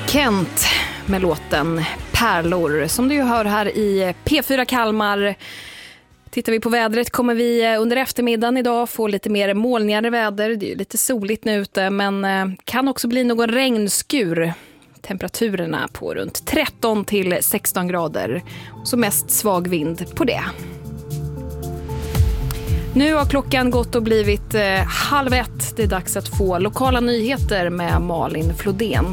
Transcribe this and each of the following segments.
Kent med låten Pärlor som du hör här i P4 Kalmar. Tittar vi på vädret kommer vi under eftermiddagen idag få lite mer molnigare väder. Det är ju lite soligt nu ute men kan också bli någon regnskur. Temperaturerna på runt 13 till 16 grader. Så mest svag vind på det. Nu har klockan gått och blivit 12:30. Det är dags att få lokala nyheter med Malin Flodén.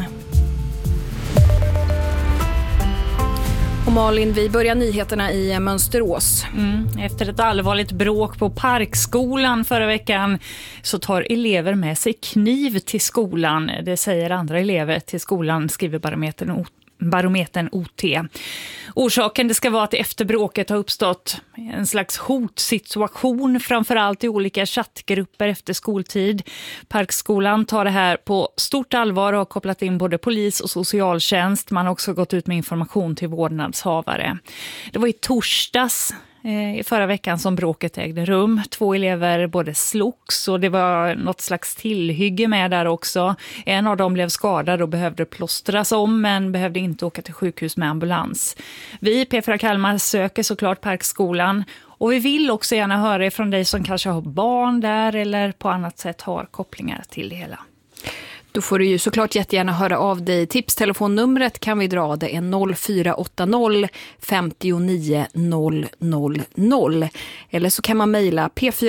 Och Malin, vi börjar nyheterna i Mönsterås. Efter ett allvarligt bråk på Parkskolan förra veckan så tar elever med sig kniv till skolan. Det säger andra elever till skolan, skriver Barometern OT. Orsaken det ska vara att efter bråket har uppstått en slags hotsituation framförallt i olika chattgrupper efter skoltid. Parkskolan tar det här på stort allvar och har kopplat in både polis och socialtjänst. Man har också gått ut med information till vårdnadshavare. Det var i torsdags i förra veckan som bråket ägde rum. 2 elever både slogs och det var något slags tillhygge med där också. En av dem blev skadad och behövde plåstras om men behövde inte åka till sjukhus med ambulans. Vi i P4 Kalmar söker såklart Parkskolan och vi vill också gärna höra från dig som kanske har barn där eller på annat sätt har kopplingar till det hela. Då får du ju såklart jättegärna höra av dig. Tipstelefonnumret kan vi dra, det är 0480 59 000. Eller så kan man mejla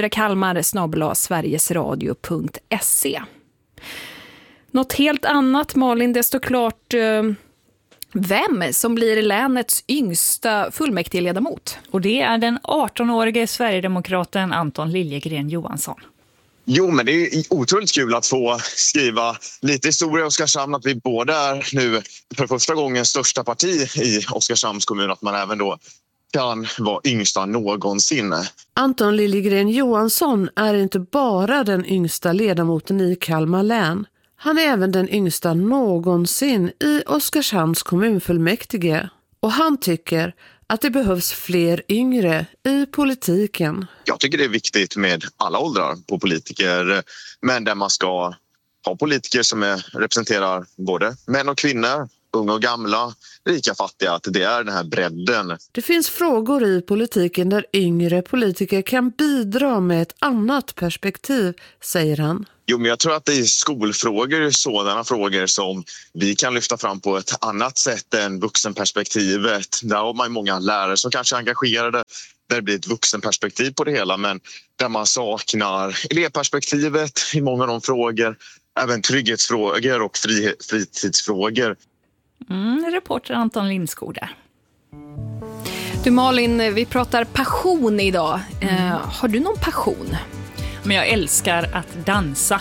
p4kalmar@sverigesradio.se. Något helt annat, Malin, det står klart vem som blir länets yngsta fullmäktigeledamot. Och det är den 18-årige Sverigedemokraten Anton Liljegren Johansson. Jo, men det är otroligt kul att få skriva lite historia i Oskarshamn. Att vi både är nu för första gången största parti i Oskarshamns kommun. Att man även då kan vara yngsta någonsin. Anton Liljegren Johansson är inte bara den yngsta ledamoten i Kalmar län. Han är även den yngsta någonsin i Oskarshamns kommunfullmäktige. Och han tycker att det behövs fler yngre i politiken. Jag tycker det är viktigt med alla åldrar på politiker. Men där man ska ha politiker som representerar både män och kvinnor, unga och gamla, rika och fattiga. Att det är den här bredden. Det finns frågor i politiken där yngre politiker kan bidra med ett annat perspektiv, säger han. Jo, men jag tror att det är skolfrågor, sådana frågor som vi kan lyfta fram på ett annat sätt än vuxenperspektivet. Där har man många lärare som kanske är engagerade, där det blir ett vuxenperspektiv på det hela. Men där man saknar elevperspektivet i många av de frågor, även trygghetsfrågor och fritidsfrågor. Reporter Anton Lindskog där. Du Malin, vi pratar passion idag. Har du någon passion? Men jag älskar att dansa.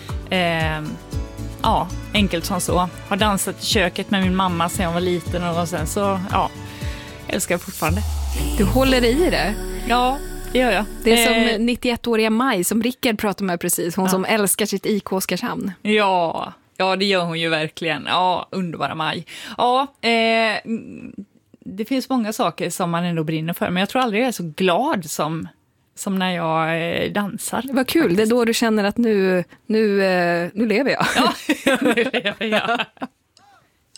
Ja, enkelt som så. Har dansat i köket med min mamma sedan jag var liten och sen så, ja, älskar jag fortfarande. Du håller i det? Ja, det gör jag. Det är som 91-åriga Maj som Rickard pratade med precis. Hon som älskar sitt IK Oskarshamn. Ja, det gör hon ju verkligen. Ja, underbara Maj. Ja, det finns många saker som man ändå brinner för. Men jag tror aldrig jag är så glad som när jag dansar. Vad kul, faktiskt. Det är då du känner att nu lever jag. Ja, nu lever jag.